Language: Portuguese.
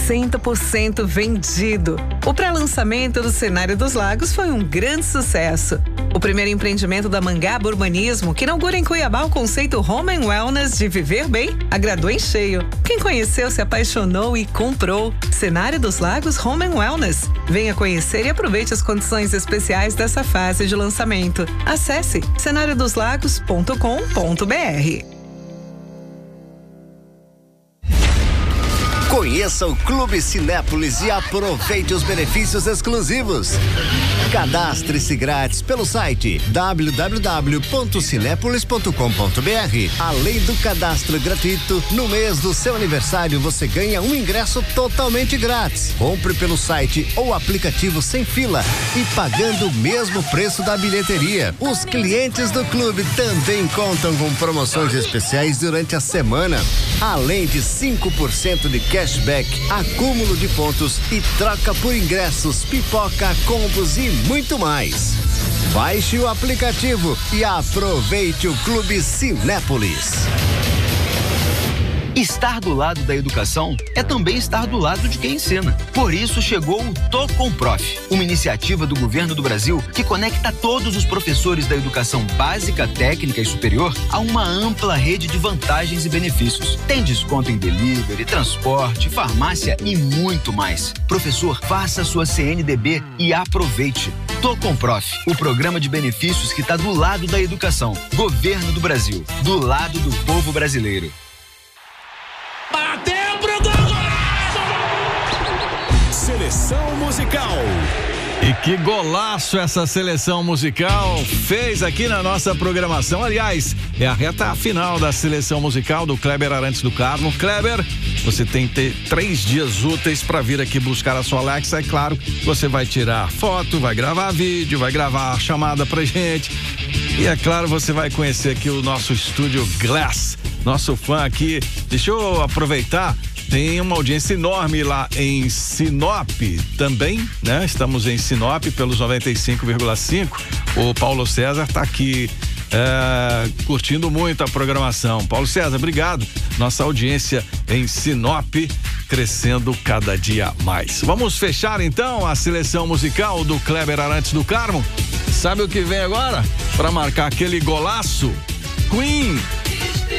60% vendido. O pré-lançamento do Cenário dos Lagos foi um grande sucesso. O primeiro empreendimento da Mangaba Urbanismo, que inaugura em Cuiabá o conceito Home and Wellness de viver bem, agradou em cheio. Quem conheceu se apaixonou e comprou. Cenário dos Lagos Home and Wellness. Venha conhecer e aproveite as condições especiais dessa fase de lançamento. Acesse cenariodoslagos.com.br. Conheça o Clube Cinépolis e aproveite os benefícios exclusivos. Cadastre-se grátis pelo site www.cinepolis.com.br. Além do cadastro gratuito, no mês do seu aniversário você ganha um ingresso totalmente grátis. Compre pelo site ou aplicativo sem fila e pagando o mesmo preço da bilheteria. Os clientes do clube também contam com promoções especiais durante a semana. Além de 5% de cashback, acúmulo de pontos e troca por ingressos, pipoca, combos e muito mais. Baixe o aplicativo e aproveite o Clube Cinépolis. Estar do lado da educação é também estar do lado de quem ensina. Por isso chegou o Tô com Prof, uma iniciativa do governo do Brasil que conecta todos os professores da educação básica, técnica e superior a uma ampla rede de vantagens e benefícios. Tem desconto em delivery, transporte, farmácia e muito mais. Professor, faça sua CNDB e aproveite. Tô com Prof, o programa de benefícios que está do lado da educação. Governo do Brasil, do lado do povo brasileiro. Bateu pro gol! Seleção musical. E que golaço essa seleção musical fez aqui na nossa programação. Aliás, é a reta final da seleção musical do Kleber Arantes do Carmo. Kleber, você tem 3 dias úteis para vir aqui buscar a sua Alexa. É claro, você vai tirar foto, vai gravar vídeo, vai gravar a chamada pra gente. E é claro, você vai conhecer aqui o nosso estúdio Glass, nosso fã aqui. Deixa eu aproveitar. Tem uma audiência enorme lá em Sinop também, né? Estamos em Sinop pelos 95,5. O Paulo César está aqui curtindo muito a programação. Paulo César, obrigado. Nossa audiência em Sinop crescendo cada dia mais. Vamos fechar então a seleção musical do Kleber Arantes do Carmo. Sabe o que vem agora? Para marcar aquele golaço? Queen.